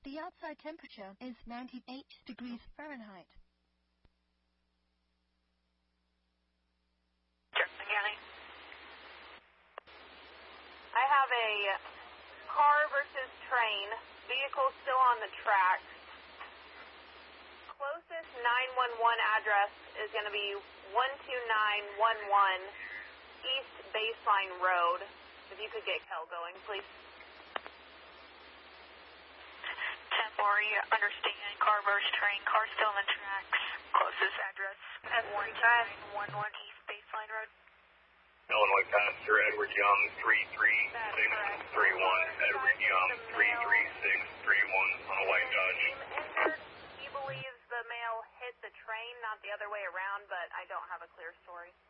The outside temperature is 98 degrees Fahrenheit. Jefferson County. I have a car versus train. Vehicle still on the track. Closest 911 address is going to be 12911 East Baseline Road. If you could get Kel going, please. 10-4, understand. Car versus train. Car still on the tracks. Closest address at 12911 East Baseline Road. Illinois passenger Edward Young 33631. Edward Young 33631 on a white Dodge. He believes the male hit the train, not the other way around, but I don't have a clear story.